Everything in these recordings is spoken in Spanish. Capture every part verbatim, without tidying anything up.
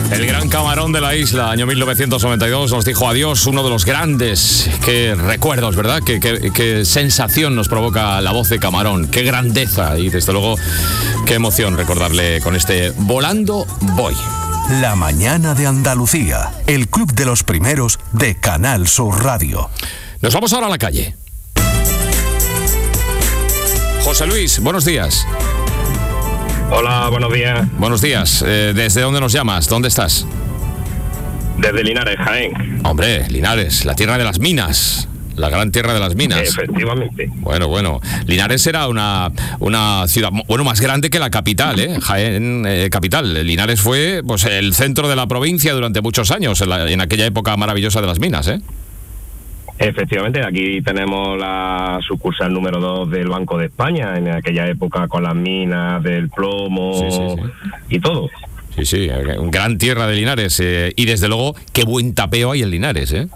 El gran camarón de la isla, año mil novecientos noventa y dos, nos dijo adiós, uno de los grandes. Qué recuerdos, ¿verdad? Qué, qué, qué sensación nos provoca la voz de Camarón, qué grandeza y desde luego qué emoción recordarle con este Volando Voy. La mañana de Andalucía, el club de los primeros de Canal Sur Radio. Nos vamos ahora a la calle. José Luis, buenos días. Hola, buenos días. Buenos días. Eh, ¿Desde dónde nos llamas? ¿Dónde estás? Desde Linares, Jaén. Hombre, Linares, la tierra de las minas. La gran tierra de las minas. Efectivamente. Bueno, bueno. Linares era una, una ciudad, bueno, más grande que la capital, ¿eh? Jaén, eh, capital. Linares fue, pues, el centro de la provincia durante muchos años, en, la, en aquella época maravillosa de las minas, ¿eh? Efectivamente, aquí tenemos la sucursal número dos del Banco de España, en aquella época con las minas del plomo, sí, sí, sí. y todo. Sí, sí, un gran tierra de Linares. Eh, y desde luego, qué buen tapeo hay en Linares, ¿eh?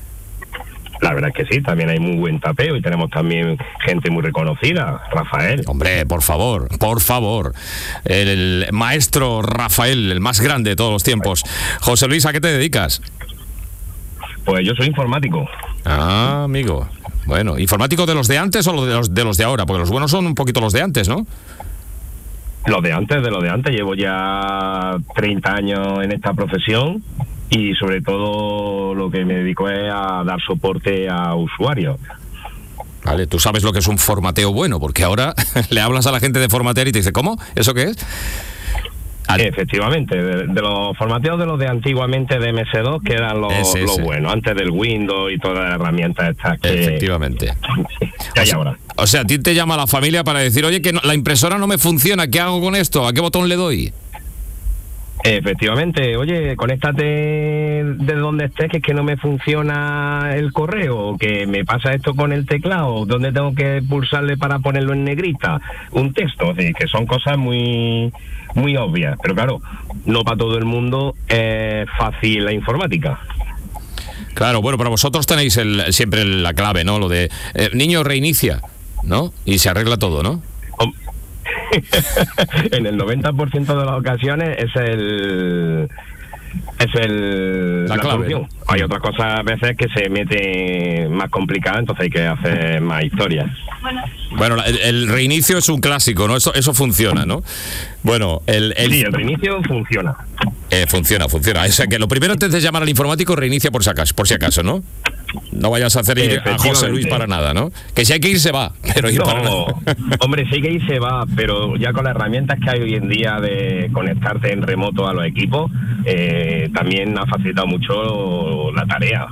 La verdad es que sí, también hay muy buen tapeo y tenemos también gente muy reconocida, Rafael. Hombre, por favor, por favor. El, el maestro Rafael, el más grande de todos los tiempos. José Luis, ¿a qué te dedicas? Pues yo soy informático. Ah, amigo. Bueno, ¿informático de los de antes o de los de los de ahora? Porque los buenos son un poquito los de antes, ¿no? Los de antes, de los de antes. Llevo ya treinta años en esta profesión y sobre todo lo que me dedico es a dar soporte a usuarios. Vale, tú sabes lo que es un formateo bueno, porque ahora le hablas a la gente de formatear y te dice, ¿cómo? ¿Eso qué es? Efectivamente, de, de los formateos de los de antiguamente de eme ese dos, que eran los, ese, ese. los buenos, antes del Windows y todas las herramientas estas que, efectivamente. que hay o sea, ahora. O sea, a ti te llama la familia para decir, oye, que no, la impresora no me funciona, ¿qué hago con esto? ¿A qué botón le doy? Efectivamente, oye, conéctate de donde estés, que es que no me funciona el correo, que me pasa esto con el teclado, ¿dónde tengo que pulsarle para ponerlo en negrita? Un texto, sí, que son cosas muy muy obvias, pero claro, no para todo el mundo es fácil la informática. Claro, bueno, pero vosotros tenéis el, siempre la clave, ¿no? Lo de, eh, niño, reinicia, ¿no? Y se arregla todo, ¿no? En el noventa por ciento de las ocasiones es el es el la, la clave, solución. ¿no? Hay otras cosas a veces que se mete más complicadas, entonces hay que hacer más historias. Bueno, el, el reinicio es un clásico, ¿no? Eso, eso funciona, ¿no? Bueno, el, el... Sí, el reinicio funciona. Eh, funciona, funciona. O sea que lo primero antes de llamar al informático, reinicia por si acaso, por si acaso, ¿no? No vayas a hacer ir a José Luis para nada, ¿no? Que si hay que ir, se va, pero ir no, para nada. Hombre, sí que ir se va, pero ya con las herramientas que hay hoy en día de conectarte en remoto a los equipos, eh, también ha facilitado mucho la tarea.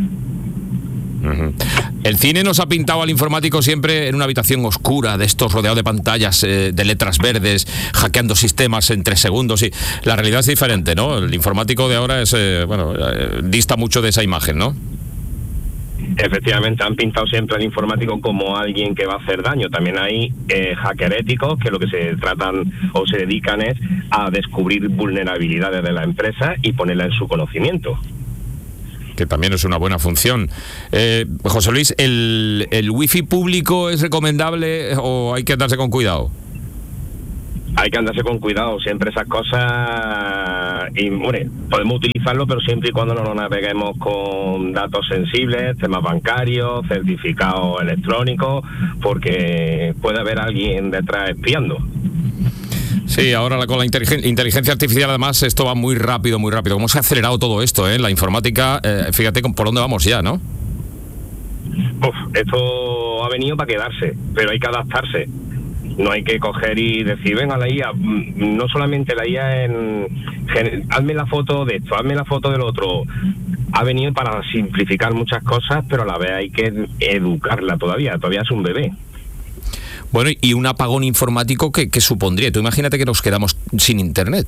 Uh-huh. El cine nos ha pintado al informático siempre en una habitación oscura, de estos rodeado de pantallas, eh, de letras verdes, hackeando sistemas en tres segundos. Y la realidad es diferente, ¿no? El informático de ahora es, eh, bueno, eh, dista mucho de esa imagen, ¿no? Efectivamente, han pintado siempre al informático como alguien que va a hacer daño. También hay eh, hacker éticos que lo que se tratan o se dedican es a descubrir vulnerabilidades de la empresa y ponerla en su conocimiento. Que también es una buena función. Eh, José Luis, ¿el, ¿el wifi público es recomendable o hay que andarse con cuidado? Hay que andarse con cuidado, siempre esas cosas, y bueno, podemos utilizarlo, pero siempre y cuando no lo naveguemos con datos sensibles, temas bancarios, certificados electrónicos, porque puede haber alguien detrás espiando. Sí, ahora con la inteligen- inteligencia artificial además esto va muy rápido, muy rápido. ¿Cómo se ha acelerado todo esto, eh? La informática, eh, fíjate por dónde vamos ya, ¿no? Uf, esto ha venido para quedarse, pero hay que adaptarse. No hay que coger y decir, venga, la I A, no solamente la I A en, hazme la foto de esto, hazme la foto del otro. Ha venido para simplificar muchas cosas, pero a la vez hay que educarla todavía, todavía es un bebé. Bueno, y un apagón informático, ¿qué, qué supondría? Tú imagínate que nos quedamos sin internet.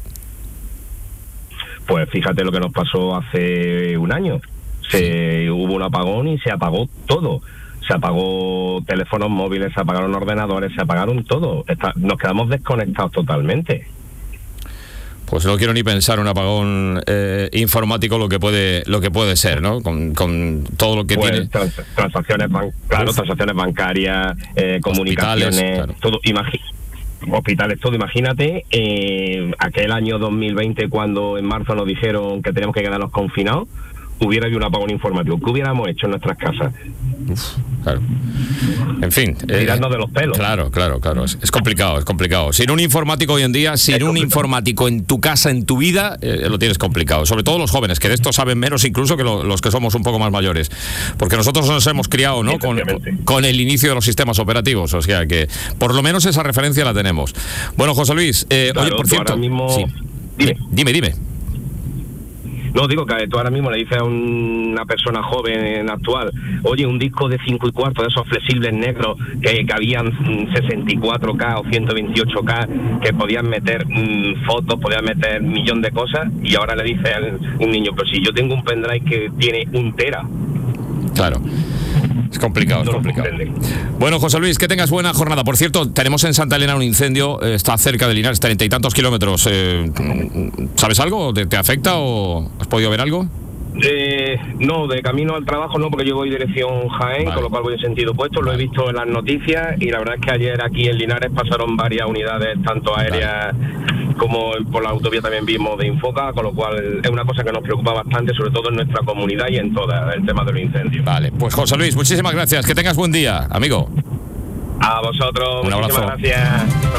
Pues fíjate lo que nos pasó hace un año. Se, sí. Hubo un apagón y se apagó todo. Se apagó teléfonos móviles, se apagaron ordenadores, se apagaron todo. Está, nos quedamos desconectados totalmente. Pues no quiero ni pensar un apagón eh, informático lo que puede lo que puede ser, ¿no? Con, con todo lo que pues, tiene. Trans, transacciones, ban- claro, transacciones bancarias, eh, comunicaciones, claro. todo. Imagi- hospitales todo, imagínate, eh, aquel año dos mil veinte cuando en marzo nos dijeron que tenemos que quedarnos confinados, hubiera habido un apagón informativo. ¿Qué hubiéramos hecho en nuestras casas? Uf, claro. En fin. Tirarnos eh, de los pelos. Claro, claro, claro. Es, es complicado, es complicado. Sin un informático hoy en día, sin un informático en tu casa, en tu vida, eh, lo tienes complicado. Sobre todo los jóvenes, que de esto saben menos incluso que lo, los que somos un poco más mayores. Porque nosotros nos hemos criado, ¿no? Con, con el inicio de los sistemas operativos. O sea que por lo menos esa referencia la tenemos. Bueno, José Luis, eh, claro, oye, por cierto. Ahora mismo... Sí. Dime, dime, dime. No, digo que tú ahora mismo le dices a una persona joven actual, oye, un disco de cinco y cuarto de esos flexibles negros que, que habían sesenta y cuatro K o ciento veintiocho K, que podían meter mmm, fotos, podían meter un millón de cosas, y ahora le dice a un niño, pero si yo tengo un pendrive que tiene un tera. Claro. Es complicado, es complicado. Bueno, José Luis, que tengas buena jornada. Por cierto, tenemos en Santa Elena un incendio, eh, está cerca de Linares, treinta y tantos kilómetros. Eh, ¿Sabes algo? ¿Te, ¿Te afecta o has podido ver algo? Eh, no, de camino al trabajo no, porque yo voy dirección Jaén, vale. Con lo cual voy en sentido opuesto, lo he visto en las noticias y la verdad es que ayer aquí en Linares pasaron varias unidades, tanto aéreas vale. como por la autovía también vimos de Infoca, con lo cual es una cosa que nos preocupa bastante, sobre todo en nuestra comunidad y en toda, el tema de los incendios. Vale, pues José Luis, muchísimas gracias, que tengas buen día, amigo. A vosotros, un abrazo. Muchísimas gracias.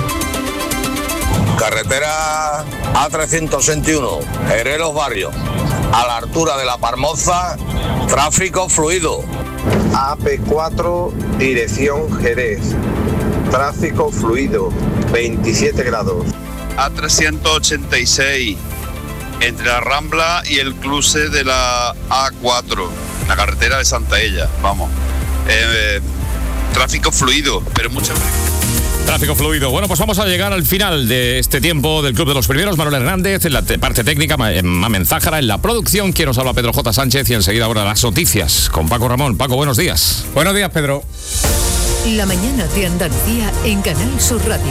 Carretera A trescientos veintiuno, Jerez Los Barrios, a la altura de La Parmoza, tráfico fluido. A P cuatro, dirección Jerez, tráfico fluido, veintisiete grados. A trescientos ochenta y seis, entre la Rambla y el cruce de la A cuatro, la carretera de Santa Ella, vamos. Eh, tráfico fluido, pero mucho... Tráfico fluido. Bueno, pues vamos a llegar al final de este tiempo del Club de los Primeros. Manuel Hernández en la te- parte técnica, Mamen Zájara en la producción. Quien nos habla, Pedro J. Sánchez, y enseguida ahora las noticias con Paco Ramón. Paco, buenos días. Buenos días, Pedro. La mañana de Andalucía en Canal Sur Radio.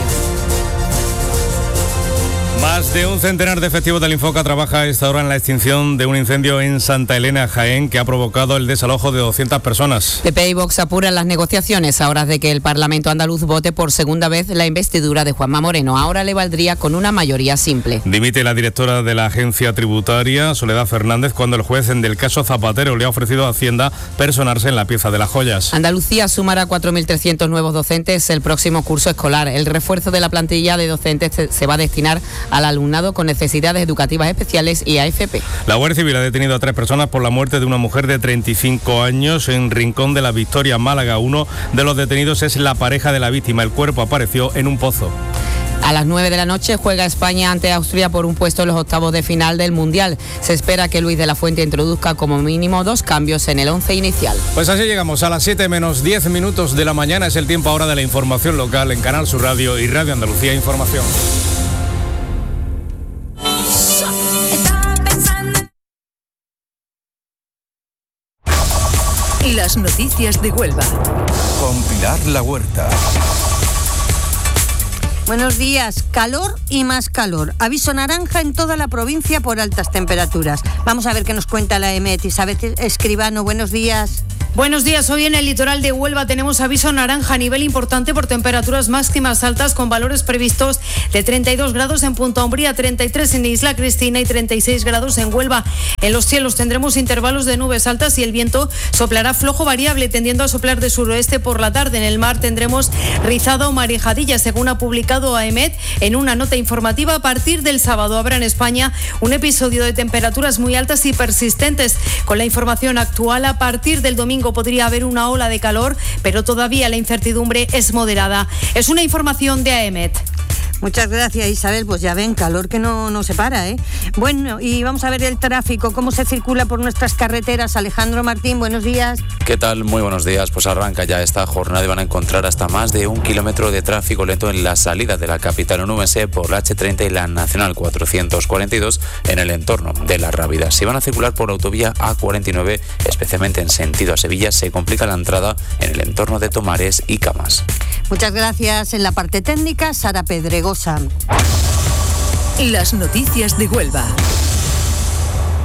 Más de un centenar de efectivos del Infoca trabaja a esta hora en la extinción de un incendio en Santa Elena, Jaén, que ha provocado el desalojo de doscientas personas. P P y Vox apuran las negociaciones a horas de que el Parlamento andaluz vote por segunda vez la investidura de Juanma Moreno. Ahora le valdría con una mayoría simple. Dimite la directora de la agencia tributaria, Soledad Fernández, cuando el juez del caso Zapatero le ha ofrecido a Hacienda personarse en la pieza de las joyas. Andalucía sumará cuatro mil trescientos nuevos docentes el próximo curso escolar. El refuerzo de la plantilla de docentes se va a destinar al alumnado con necesidades educativas especiales y A F P. La Guardia Civil ha detenido a tres personas por la muerte de una mujer de treinta y cinco años en Rincón de la Victoria, Málaga. Uno de los detenidos es la pareja de la víctima. El cuerpo apareció en un pozo. A las nueve de la noche juega España ante Austria por un puesto en los octavos de final del Mundial. Se espera que Luis de la Fuente introduzca como mínimo dos cambios en el once inicial. Pues así llegamos a las siete menos diez minutos de la mañana. Es el tiempo ahora de la información local en Canal Sur Radio y Radio Andalucía Información. Las noticias de Huelva. Con Pilar La Huerta. Buenos días. Calor y más calor. Aviso naranja en toda la provincia por altas temperaturas. Vamos a ver qué nos cuenta la EMET. Isabel Escribano, buenos días. Buenos días. Hoy en el litoral de Huelva tenemos aviso naranja a nivel importante por temperaturas máximas altas con valores previstos de treinta y dos grados en Punta Umbría, treinta y tres en Isla Cristina y treinta y seis grados en Huelva. En los cielos tendremos intervalos de nubes altas y el viento soplará flojo variable tendiendo a soplar de suroeste por la tarde. En el mar tendremos rizada o marejadilla, según ha publicado AEMET en una nota informativa. A partir del sábado habrá en España un episodio de temperaturas muy altas y persistentes. Con la información actual, a partir del domingo podría haber una ola de calor, pero todavía la incertidumbre es moderada. Es una información de AEMET. Muchas gracias, Isabel. Pues ya ven, calor que no, no se para, ¿eh? Bueno, y vamos a ver el tráfico, cómo se circula por nuestras carreteras. Alejandro Martín, buenos días. ¿Qué tal? Muy buenos días. Pues arranca ya esta jornada y van a encontrar hasta más de un kilómetro de tráfico lento en la salida de la capital onubense por la hache treinta y la Nacional cuatrocientos cuarenta y dos en el entorno de La Rábida. Si van a circular por la autovía A cuarenta y nueve, especialmente en sentido a Sevilla, se complica la entrada en el entorno de Tomares y Camas. Muchas gracias. En la parte técnica, Sara Pedregosa. Las noticias de Huelva.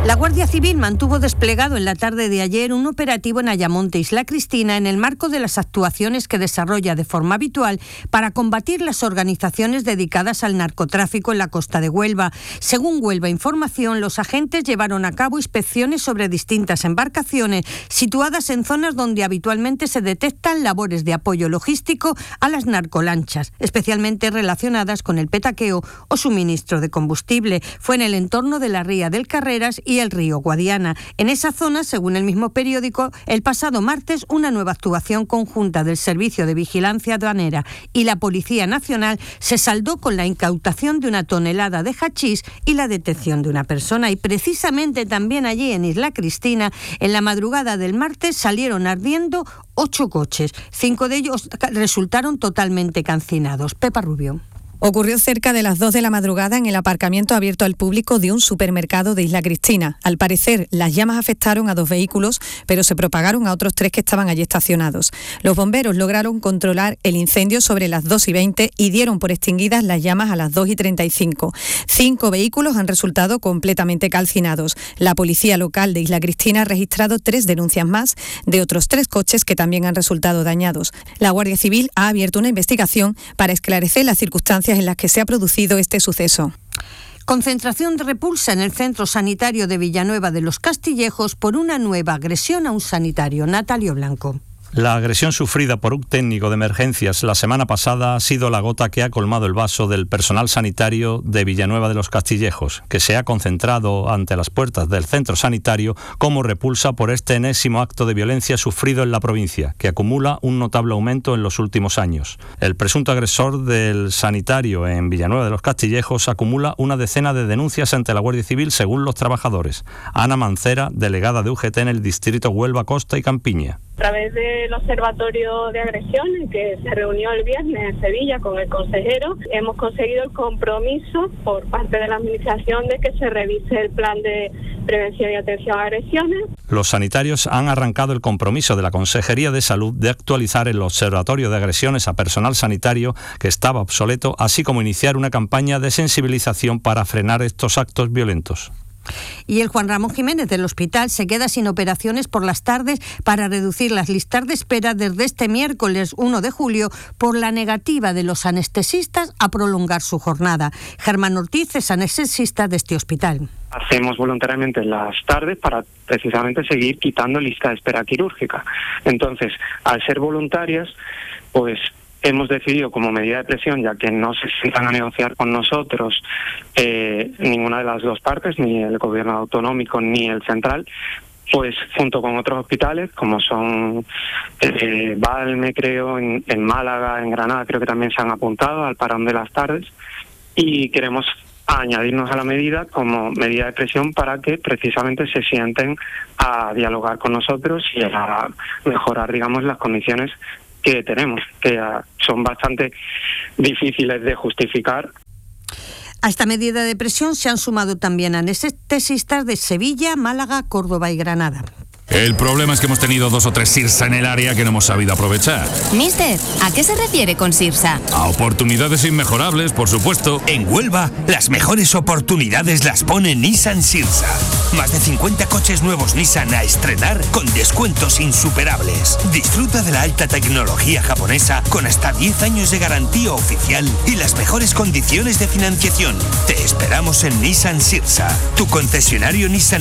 La Guardia Civil mantuvo desplegado en la tarde de ayer un operativo en Ayamonte, Isla Cristina, en el marco de las actuaciones que desarrolla de forma habitual para combatir las organizaciones dedicadas al narcotráfico en la costa de Huelva. Según Huelva Información, los agentes llevaron a cabo inspecciones sobre distintas embarcaciones situadas en zonas donde habitualmente se detectan labores de apoyo logístico a las narcolanchas, especialmente relacionadas con el petaqueo o suministro de combustible. Fue en el entorno de la ría del Carreras y el río Guadiana. En esa zona, según el mismo periódico, el pasado martes una nueva actuación conjunta del Servicio de Vigilancia Aduanera y la Policía Nacional se saldó con la incautación de una tonelada de hachís y la detención de una persona. Y precisamente también allí en Isla Cristina, en la madrugada del martes salieron ardiendo ocho coches. Cinco de ellos resultaron totalmente calcinados. Pepa Rubio. Ocurrió cerca de las dos de la madrugada en el aparcamiento abierto al público de un supermercado de Isla Cristina. Al parecer, las llamas afectaron a dos vehículos, pero se propagaron a otros tres que estaban allí estacionados. Los bomberos lograron controlar el incendio sobre las dos y veinte y dieron por extinguidas las llamas a las dos y treinta y cinco. Cinco vehículos han resultado completamente calcinados. La policía local de Isla Cristina ha registrado tres denuncias más de otros tres coches que también han resultado dañados. La Guardia Civil ha abierto una investigación para esclarecer las circunstancias en las que se ha producido este suceso. Concentración de repulsa en el centro sanitario de Villanueva de los Castillejos por una nueva agresión a un sanitario. Natalio Blanco. La agresión sufrida por un técnico de emergencias la semana pasada ha sido la gota que ha colmado el vaso del personal sanitario de Villanueva de los Castillejos, que se ha concentrado ante las puertas del centro sanitario como repulsa por este enésimo acto de violencia sufrido en la provincia, que acumula un notable aumento en los últimos años. El presunto agresor del sanitario en Villanueva de los Castillejos acumula una decena de denuncias ante la Guardia Civil según los trabajadores. Ana Mancera, delegada de U G T en el distrito Huelva, Costa y Campiña. A través del Observatorio de Agresiones, que se reunió el viernes en Sevilla con el consejero, hemos conseguido el compromiso por parte de la Administración de que se revise el plan de prevención y atención a agresiones. Los sanitarios han arrancado el compromiso de la Consejería de Salud de actualizar el Observatorio de Agresiones a personal sanitario que estaba obsoleto, así como iniciar una campaña de sensibilización para frenar estos actos violentos. Y el Juan Ramón Jiménez del hospital se queda sin operaciones por las tardes para reducir las listas de espera desde este miércoles uno de julio por la negativa de los anestesistas a prolongar su jornada. Germán Ortiz es anestesista de este hospital. Hacemos voluntariamente las tardes para precisamente seguir quitando lista de espera quirúrgica. Entonces, al ser voluntarias, pues hemos decidido como medida de presión, ya que no se sientan a negociar con nosotros eh, ninguna de las dos partes, ni el gobierno autonómico ni el central, pues junto con otros hospitales, como son eh, Valme, creo, en, en Málaga, en Granada, creo que también se han apuntado al parón de las tardes, y queremos añadirnos a la medida como medida de presión para que precisamente se sienten a dialogar con nosotros y a mejorar, digamos, las condiciones que tenemos, que uh, son bastante difíciles de justificar. A esta medida de presión se han sumado también anestesistas de Sevilla, Málaga, Córdoba y Granada. El problema es que hemos tenido dos o tres Sirsa en el área que no hemos sabido aprovechar. Mister, ¿a qué se refiere con Sirsa? A oportunidades inmejorables, por supuesto. En Huelva, las mejores oportunidades las pone Nissan Sirsa. Más de cincuenta coches nuevos Nissan a estrenar con descuentos insuperables. Disfruta de la alta tecnología japonesa con hasta diez años de garantía oficial y las mejores condiciones de financiación. Te esperamos en Nissan Sirsa, tu concesionario Nissan